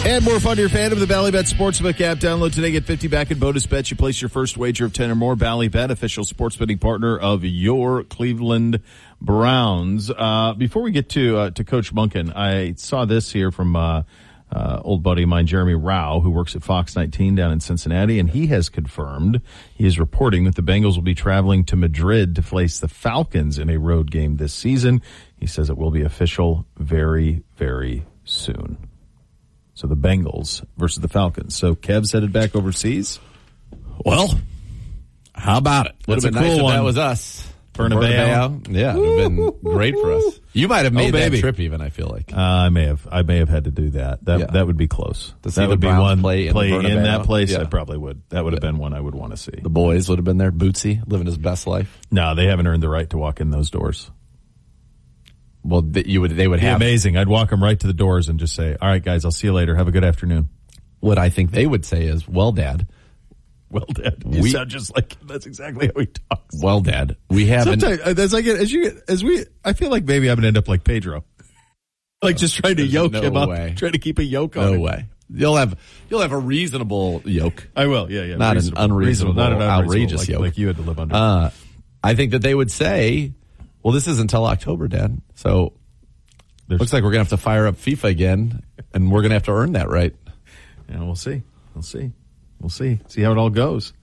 Add more fun to your fan of the Bally Bet Sportsbook app. Download today. Get 50 back in bonus bets. You place your first wager of 10 or more. Bally Bet, official sports betting partner of your Cleveland Browns. Before we get to Coach Monken, I saw this here from old buddy of mine, Jeremy Rao, who works at Fox 19 down in Cincinnati, and he has confirmed, he is reporting that the Bengals will be traveling to Madrid to face the Falcons in a road game this season. He says it will be official very, very soon. So the Bengals versus the Falcons. So Kev's headed back overseas? Well, how about it? That's Would have been a cool nice if one. that was us. Bernabeu. Yeah, it would have been great for us. You might have made that trip even, I feel like. I may have had to do that. That would be close. That would be one play in that place. Yeah. I probably would. That would have been one I would want to see. The boys would have been there. Bootsy, living his best life. No, they haven't earned the right to walk in those doors. Well, they would have. Amazing. I'd walk them right to the doors and just say, all right, guys, I'll see you later. Have a good afternoon. What I think they would say is, well, Dad. Well, Dad. You sound just like him. That's exactly how he talks. Well, Dad, we haven't. Sometimes, I feel like maybe I'm going to end up like Pedro. Like just trying to yoke him up. Trying to keep a yoke on him. No way. You'll have a reasonable yoke. I will, yeah. Not an unreasonable, not an outrageous yoke. Like you had to live under. I think that they would say, well, this isn't until October, Dad. So looks like we're going to have to fire up FIFA again, and we're going to have to earn that right. Yeah, we'll see. See how it all goes.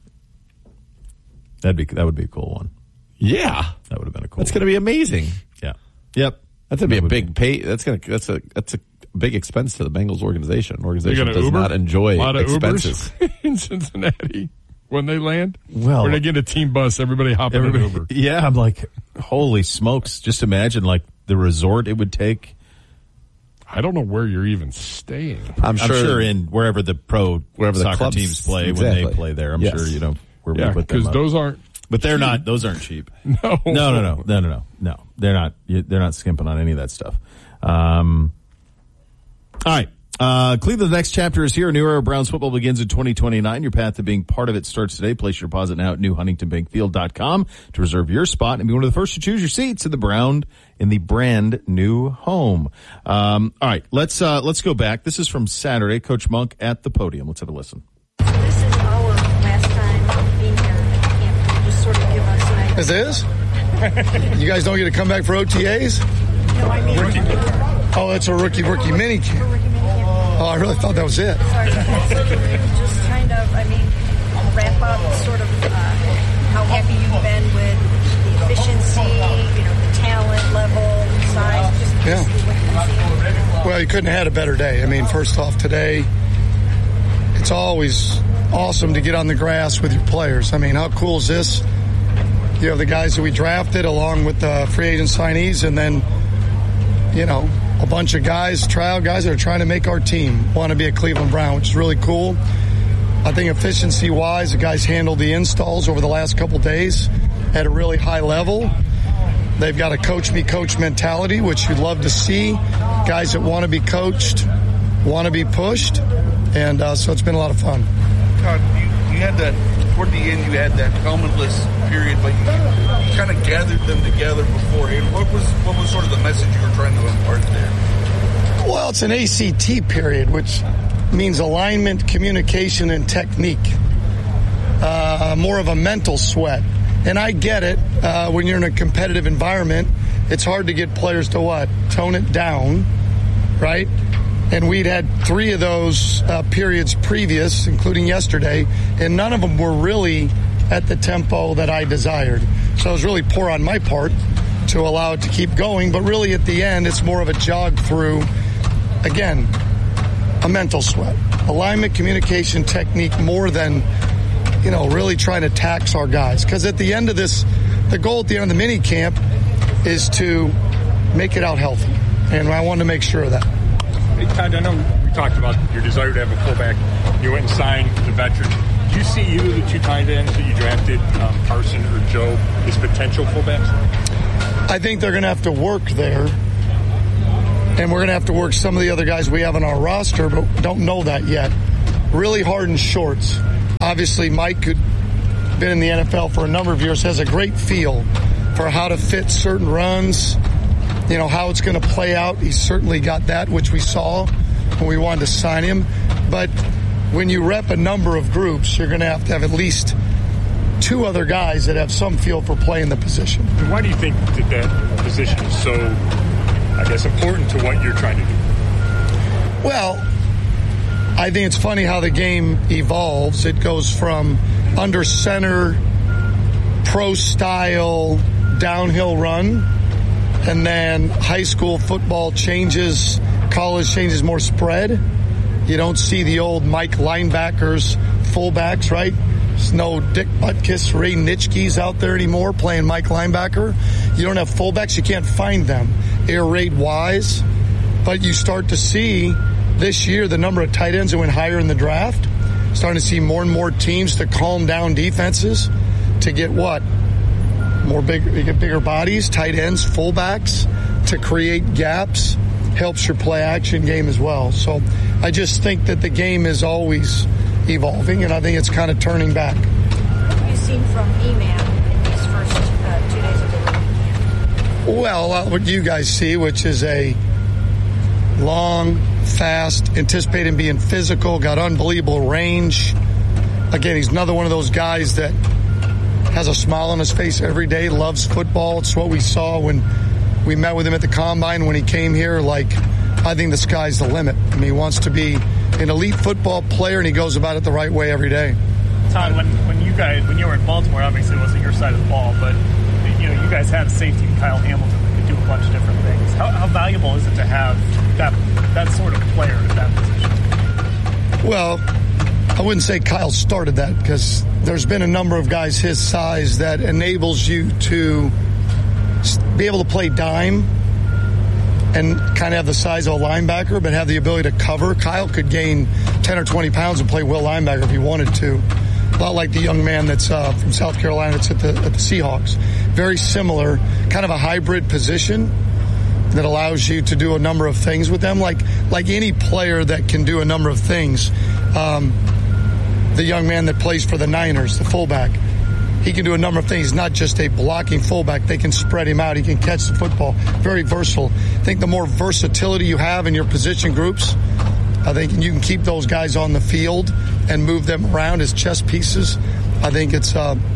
That would be a cool one. Yeah, that would have been a cool. That's going to be amazing. Yeah. Yep. That's going to be a big pay. That's a big expense to the Bengals organization. An organization does not enjoy expenses in Cincinnati when they land. Well, we're going to get a team bus. Everybody hop in an Uber. Yeah, I'm like, holy smokes! Just imagine like the resort it would take. I don't know where you're even staying. I'm sure in wherever the soccer clubs, teams play when they play there. I'm sure where we put them up. Because those aren't. But they're not. Those aren't cheap. No. They're not. They're not skimping on any of that stuff. All right. Cleveland's next chapter is here. A new era of Browns football begins in 2029. Your path to being part of it starts today. Place your deposit now at newhuntingtonbankfield.com to reserve your spot and be one of the first to choose your seats in the brand new home. All right. Let's go back. This is from Saturday. Coach Monk at the podium. Let's have a listen. This is our last time being here at camp. Can you just sort of give us an idea? This is? You guys don't get to come back for OTAs? No, I mean Oh, it's a rookie mini camp. Oh, I really thought that was it. Sorry. So just kind of, wrap up sort of how happy you've been with the efficiency, the talent level, size, just basically what you've seen. Well, you couldn't have had a better day. First off, today, it's always awesome to get on the grass with your players. How cool is this? You have the guys that we drafted along with the free agent signees, and then, a bunch of trial guys that are trying to make our team want to be a Cleveland Brown, which is really cool. I think efficiency-wise, the guys handled the installs over the last couple days at a really high level. They've got a coach-me-coach mentality, which you'd love to see. Guys that want to be coached, want to be pushed, and so it's been a lot of fun. Todd, you had that, toward the end, you had that helmetless period, but you kind of gathered them together beforehand. What was sort of the message you were trying to impart there? Well, it's an ACT period, which means alignment, communication, and technique. More of a mental sweat. And I get it. When you're in a competitive environment, it's hard to get players to tone it down, right? And we'd had 3 of those periods previous, including yesterday, and none of them were really at the tempo that I desired. So it was really poor on my part to allow it to keep going. But really at the end, it's more of a jog through, again, a mental sweat. Alignment, communication, technique more than, really trying to tax our guys. Because at the end of this, the goal at the end of the mini camp is to make it out healthy. And I wanted to make sure of that. Hey, Todd, I know we talked about your desire to have a fullback. You went and signed the veteran. Do you see the 2 tight ends that you drafted, Carson or Joe, as potential fullbacks? I think they're going to have to work there. And we're going to have to work some of the other guys we have on our roster, but don't know that yet. Really hard in shorts. Obviously, Mike could been in the NFL for a number of years, has a great feel for how to fit certain runs, how it's going to play out. He's certainly got that, which we saw when we wanted to sign him. But when you rep a number of groups, you're going to have at least 2 other guys that have some feel for playing the position. And why do you think that position is so, I guess, important to what you're trying to do? Well, I think it's funny how the game evolves. It goes from under center, pro style, downhill run, and then high school football changes, college changes more spread. You don't see the old Mike linebackers, fullbacks, right? There's no Dick Butkus, Ray Nitschke's out there anymore playing Mike linebacker. You don't have fullbacks. You can't find them. Air raid wise. But you start to see this year the number of tight ends that went higher in the draft. Starting to see more and more teams to calm down defenses to get what? You get bigger bodies, tight ends, fullbacks to create gaps. Helps your play action game as well. So I just think that the game is always evolving, and I think it's kind of turning back. What have you seen from E-Man in these first 2 days of the camp? Well, what you guys see, which is a long, fast, anticipating being physical, got unbelievable range. Again, he's another one of those guys that has a smile on his face every day, loves football. It's what we saw when we met with him at the Combine when he came here. I think the sky's the limit. I mean, he wants to be an elite football player, and he goes about it the right way every day. Todd, when you were in Baltimore, obviously it wasn't your side of the ball, but you guys had safety Kyle Hamilton that could do a bunch of different things. How valuable is it to have that sort of player at that position? Well, I wouldn't say Kyle started that, because there's been a number of guys his size that enables you to be able to play dime and kind of have the size of a linebacker, but have the ability to cover. Kyle could gain 10 or 20 pounds and play will linebacker if he wanted to. A lot like the young man that's from South Carolina that's at the Seahawks. Very similar, kind of a hybrid position that allows you to do a number of things with them. Like any player that can do a number of things. The young man that plays for the Niners, the fullback, he can do a number of things. He's not just a blocking fullback. They can spread him out. He can catch the football. Very versatile. I think the more versatility you have in your position groups, I think you can keep those guys on the field and move them around as chess pieces. I think it's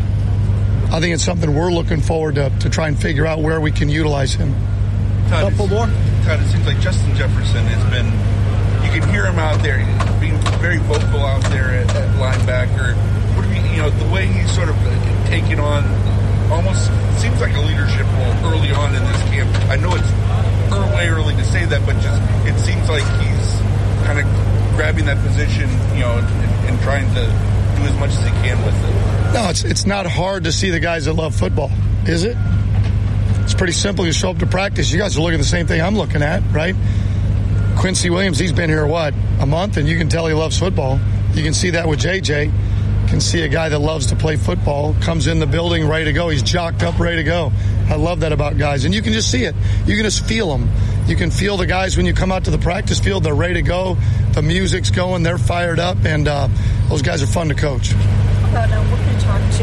something we're looking forward to try and figure out where we can utilize him. Todd, it seems like Justin Jefferson has been, you can hear him out there being very vocal out there at linebacker. What do you, the way he's sort of taking on, almost seems like a leadership role early on in this camp. I know it's way early to say that, but just it seems like he's kind of grabbing that position, and trying to do as much as he can with it. No, it's not hard to see the guys that love football, is it? It's pretty simple. You show up to practice. You guys are looking at the same thing I'm looking at, right? Quincy Williams, he's been here, a month, and you can tell he loves football. You can see that with JJ. You can see a guy that loves to play football, comes in the building ready to go. He's jocked up, ready to go. I love that about guys. And you can just see it. You can just feel them. You can feel the guys when you come out to the practice field. They're ready to go. The music's going. They're fired up. And those guys are fun to coach. How about we're going to talk to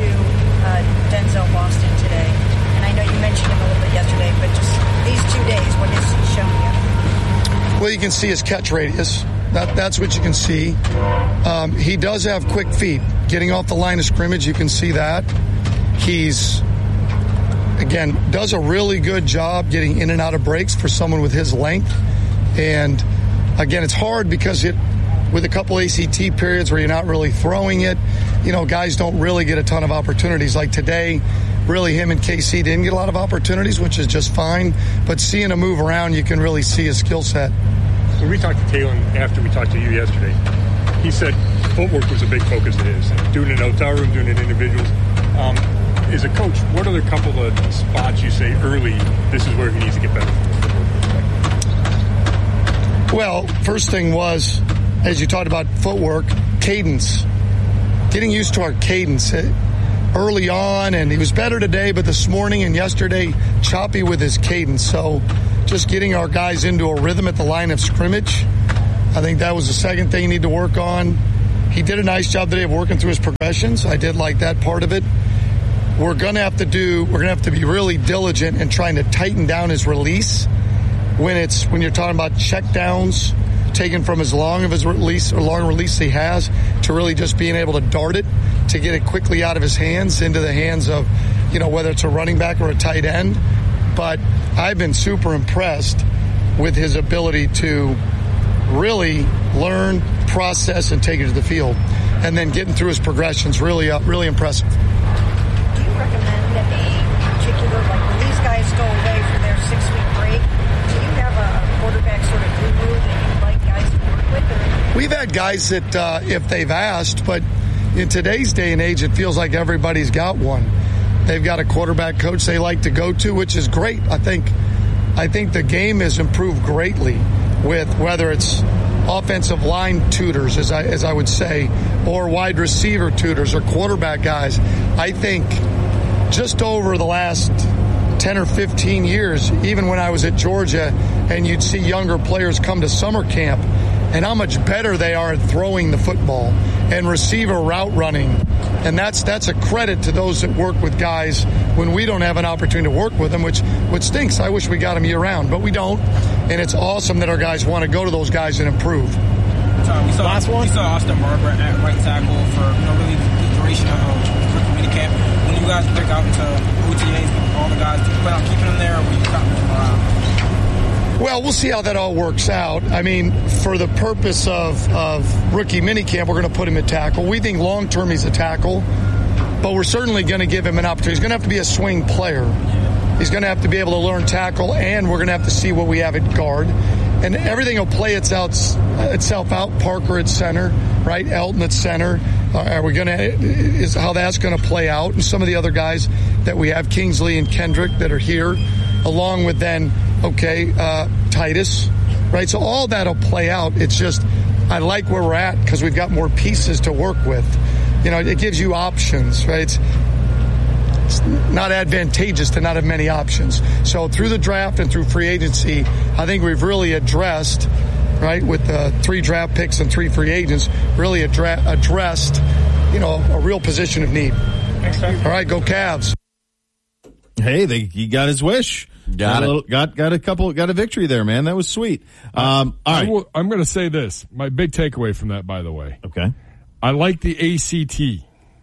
Denzel Boston today. And I know you mentioned him a little bit yesterday, but just these 2 days, what has he shown you? Well, you can see his catch radius. That's what you can see. He does have quick feet. Getting off the line of scrimmage, you can see that. He's, again, does a really good job getting in and out of breaks for someone with his length. And, again, it's hard because with a couple ACT periods where you're not really throwing it, guys don't really get a ton of opportunities. Like today, really him and KC didn't get a lot of opportunities, which is just fine. But seeing him move around, you can really see his skill set. When we talked to Talon after we talked to you yesterday, he said footwork was a big focus of his. Doing it in a hotel room, doing it in individuals. As a coach, what are the couple of spots you say early, this is where he needs to get better? Well, first thing was, as you talked about footwork, cadence. Getting used to our cadence early on, and he was better today, but this morning and yesterday, choppy with his cadence. So just getting our guys into a rhythm at the line of scrimmage, I think that was the second thing you need to work on. He did a nice job today of working through his progressions. I did like that part of it. We're going to have to be really diligent in trying to tighten down his release when you're talking about check downs taken from as long of his release or long release he has to really just being able to dart it, to get it quickly out of his hands into the hands of, whether it's a running back or a tight end. But I've been super impressed with his ability to really learn, process, and take it to the field. And then getting through his progressions, really impressive. Do you recommend a particular, like when these guys go away for their 6-week break, do you have a quarterback sort of guru that you like guys to work with? Or? We've had guys that, if they've asked, but in today's day and age, it feels like everybody's got one. They've got a quarterback coach they like to go to, which is great. I think the game has improved greatly with whether it's offensive line tutors, as I would say, or wide receiver tutors or quarterback guys. I think just over the last 10 or 15 years, even when I was at Georgia and you'd see younger players come to summer camp and how much better they are at throwing the football and receiver route running. And that's a credit to those that work with guys when we don't have an opportunity to work with them, which stinks. I wish we got them year round, but we don't. And it's awesome that our guys want to go to those guys and improve. We saw Austin Barber at right tackle for really the duration of mini camp. When you guys break out into OTAs, all the guys, do you plan on keeping them there, or will you stop them around? Well, we'll see how that all works out. I mean, for the purpose of rookie minicamp, we're going to put him at tackle. We think long-term he's a tackle, but we're certainly going to give him an opportunity. He's going to have to be a swing player. He's going to have to be able to learn tackle, and we're going to have to see what we have at guard. And everything will play itself out. Parker at center, right? Elton at center. Is how that's going to play out. And some of the other guys that we have, Kingsley and Kendrick, that are here, along with then, Titus, right? So all that'll play out. It's just, I like where we're at because we've got more pieces to work with. It gives you options, right? It's not advantageous to not have many options. So through the draft and through free agency, I think we've really addressed, right, with 3 draft picks and 3 free agents, really addressed, a real position of need. Thanks, Doug. All right, go Cavs. Hey, he got his wish. Got a victory there, man. That was sweet. All right. I'm going to say this. My big takeaway from that, by the way. Okay. I like the ACT.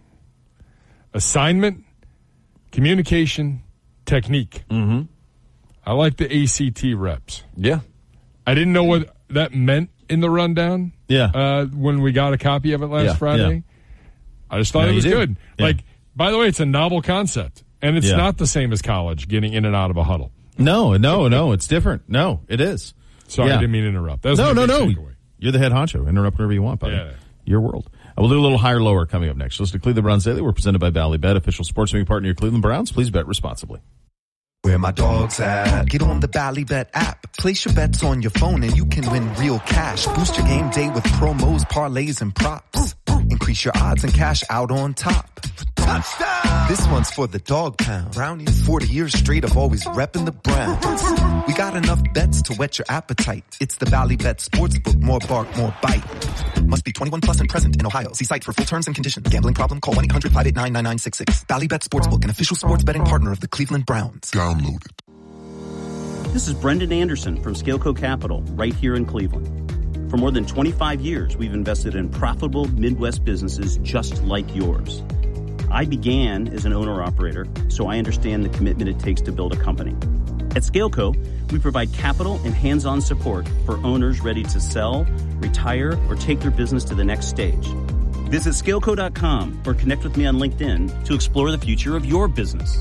Assignment, communication, technique. Mm-hmm. I like the ACT reps. Yeah. I didn't know what that meant in the rundown. Yeah. When we got a copy of it last Friday. Yeah. I just thought it was good. Yeah. By the way, it's a novel concept. And it's not the same as college, getting in and out of a huddle. No, it's different. No, it is. Sorry, I didn't mean to interrupt. That was no. takeaway. You're the head honcho. Interrupt whenever you want, buddy. Yeah. Your world. We'll do a little higher lower coming up next. Listen to Cleveland Browns Daily. We're presented by Bally Bet, official sports betting partner of your Cleveland Browns. Please bet responsibly. Where my dog's at. Get on the Bally Bet app. Place your bets on your phone and you can win real cash. Boost your game day with promos, parlays, and props. Increase your odds and cash out on top. Touchdown! This one's for the dog pound. Brownies. 40 years straight of always repping the Browns. We got enough bets to whet your appetite. It's the Bally Bet Sportsbook. More bark, more bite. Must be 21 plus and present in Ohio. See site for full terms and conditions. Gambling problem? Call 1-800-589-9966. Bally Bet Sportsbook, an official sports betting partner of the Cleveland Browns. Download it. This is Brendan Anderson from Scaleco Capital, right here in Cleveland. For more than 25 years, we've invested in profitable Midwest businesses just like yours. I began as an owner-operator, so I understand the commitment it takes to build a company. At Scaleco, we provide capital and hands-on support for owners ready to sell, retire, or take their business to the next stage. Visit Scaleco.com or connect with me on LinkedIn to explore the future of your business.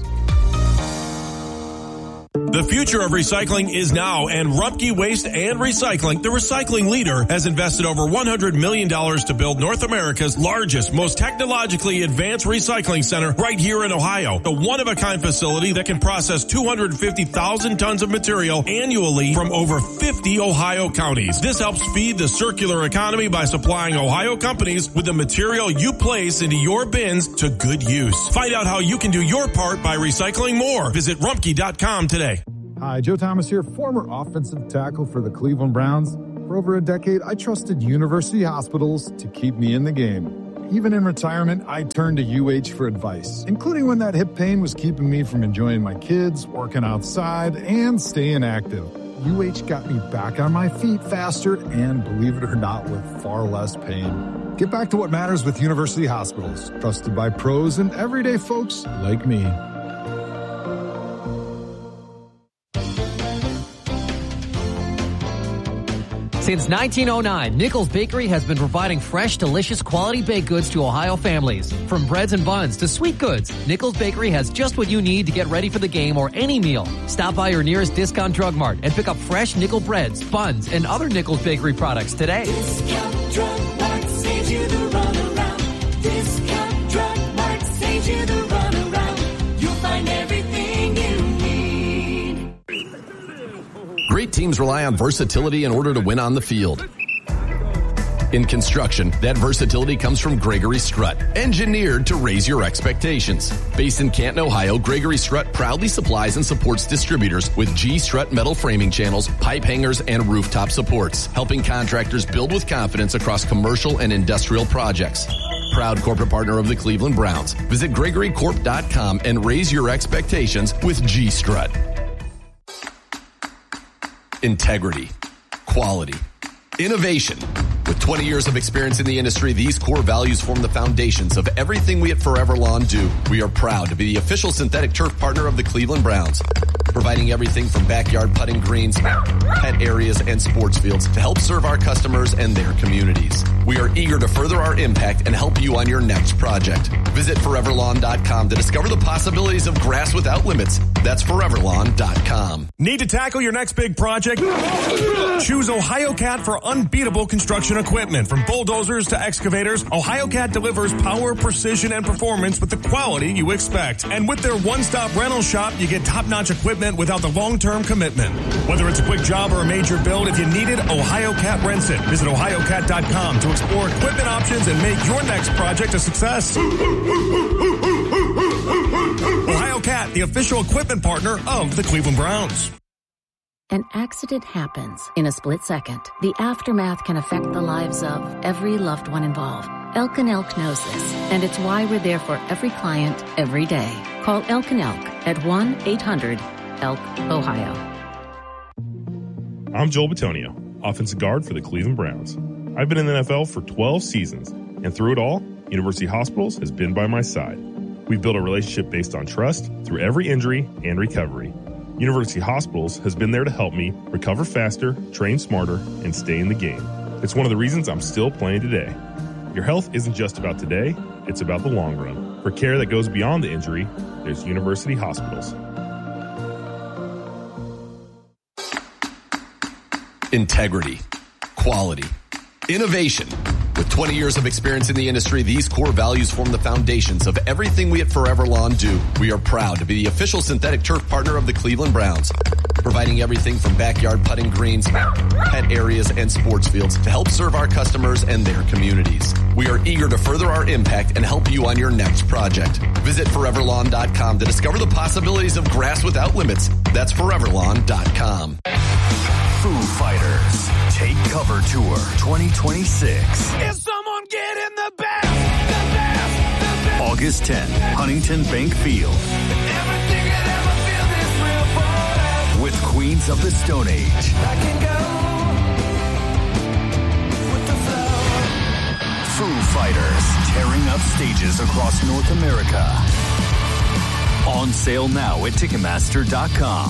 The future of recycling is now, and Rumpke Waste and Recycling, the recycling leader, has invested over $100 million to build North America's largest, most technologically advanced recycling center right here in Ohio. A one-of-a-kind facility that can process 250,000 tons of material annually from over 50 Ohio counties. This helps feed the circular economy by supplying Ohio companies with the material you place into your bins to good use. Find out how you can do your part by recycling more. Visit Rumpke.com today. Hi, Joe Thomas here, former offensive tackle for the Cleveland Browns. For over a decade, I trusted university hospitals to keep me in the game. Even in retirement, I turned to UH for advice, including when that hip pain was keeping me from enjoying my kids, working outside, and staying active. UH got me back on my feet faster and, believe it or not, with far less pain. Get back to what matters with University Hospitals, trusted by pros and everyday folks like me. Since 1909, Nichols Bakery has been providing fresh, delicious, quality baked goods to Ohio families. From breads and buns to sweet goods, Nichols Bakery has just what you need to get ready for the game or any meal. Stop by your nearest Discount Drug Mart and pick up fresh Nickel breads, buns, and other Nichols Bakery products today. Discount Drug Mart saves you the runaround. Discount Drug Mart saves you the runaround. You'll find everything you need. Great teams rely on versatility in order to win on the field. In construction, that versatility comes from Gregory Strut, engineered to raise your expectations. Based in Canton, Ohio, Gregory Strut proudly supplies and supports distributors with G Strut metal framing channels, pipe hangers, and rooftop supports, helping contractors build with confidence across commercial and industrial projects. Proud corporate partner of the Cleveland Browns. Visit GregoryCorp.com and raise your expectations with G Strut. Integrity, quality, innovation. With 20 years of experience in the industry, these core values form the foundations of everything we at Forever Lawn do. We are proud to be the official synthetic turf partner of the Cleveland Browns, providing everything from backyard putting greens, pet areas, and sports fields to help serve our customers and their communities. We are eager to further our impact and help you on your next project. Visit ForeverLawn.com to discover the possibilities of grass without limits. That's ForeverLawn.com. Need to tackle your next big project? Choose OhioCat for unbeatable construction equipment. From bulldozers to excavators, OhioCat delivers power, precision, and performance with the quality you expect. And with their one-stop rental shop, you get top-notch equipment without the long-term commitment. Whether it's a quick job or a major build, if you need it, OhioCat rents it. Visit OhioCat.com to explore equipment options and make your next project a success. OhioCat, the official equipment partner of the Cleveland Browns. An accident happens in a split second. The aftermath can affect the lives of every loved one involved. Elk & Elk knows this, and it's why we're there for every client, every day. Call Elk & Elk at 1-800-ELK-OHIO. I'm Joel Bitonio, offensive guard for the Cleveland Browns. I've been in the NFL for 12 seasons, and through it all, University Hospitals has been by my side. We've built a relationship based on trust through every injury and recovery. University Hospitals has been there to help me recover faster, train smarter, and stay in the game. It's one of the reasons I'm still playing today. Your health isn't just about today, it's about the long run. For care that goes beyond the injury, there's University Hospitals. Integrity, quality, innovation. With 20 years of experience in the industry, these core values form the foundations of everything we at Forever Lawn do. We are proud to be the official synthetic turf partner of the Cleveland Browns, providing everything from backyard putting greens, pet areas, and sports fields to help serve our customers and their communities. We are eager to further our impact and help you on your next project. Visit ForeverLawn.com to discover the possibilities of grass without limits. That's ForeverLawn.com. Foo Fighters Take Cover Tour 2026. Is someone getting the best? August 10th, Huntington Bank Field. Everything could ever feel this real forever. With Queens of the Stone Age. I can go with the flow. Foo Fighters tearing up stages across North America. On sale now at Ticketmaster.com.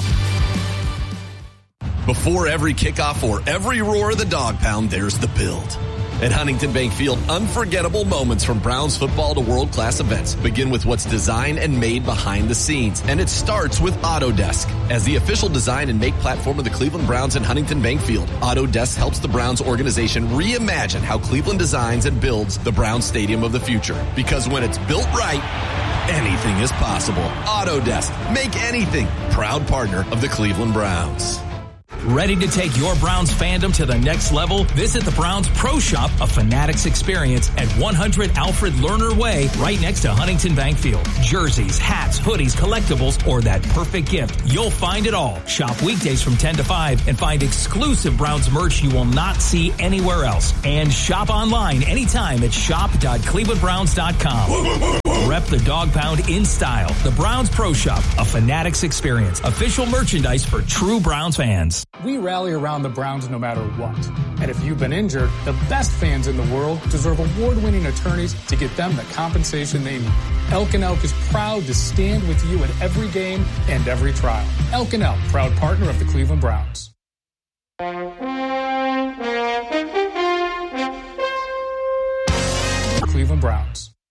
Before every kickoff or every roar of the dog pound, there's the build. At Huntington Bank Field, unforgettable moments from Browns football to world-class events begin with what's designed and made behind the scenes. And it starts with Autodesk. As the official design and make platform of the Cleveland Browns and Huntington Bank Field, Autodesk helps the Browns organization reimagine how Cleveland designs and builds the Browns Stadium of the future. Because when it's built right, anything is possible. Autodesk. Make anything. Proud partner of the Cleveland Browns. Ready to take your Browns fandom to the next level? Visit the Browns Pro Shop, a Fanatics experience at 100 Alfred Lerner Way, right next to Huntington Bank Field. Jerseys, hats, hoodies, collectibles, or that perfect gift. You'll find it all. Shop weekdays from 10 to 5 and find exclusive Browns merch you will not see anywhere else. And shop online anytime at shop.clevelandbrowns.com. Rep the Dog Pound in style. The Browns Pro Shop, a Fanatics experience. Official merchandise for true Browns fans. We rally around the Browns no matter what. And if you've been injured, the best fans in the world deserve award-winning attorneys to get them the compensation they need. Elk & Elk is proud to stand with you at every game and every trial. Elk & Elk, proud partner of the Cleveland Browns. Cleveland Browns.